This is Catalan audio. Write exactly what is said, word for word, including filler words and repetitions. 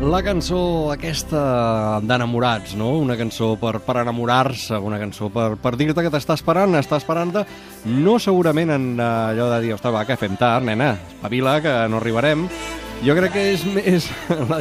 La cançó aquesta d'enamorats, no? Una cançó per, per enamorar-se, una cançó per, per dir-te que t'està esperant, està esperant-te, no segurament en allò de dir, ostres, va, que fem tard, nena, espavila, que no arribarem. Jo crec que és més la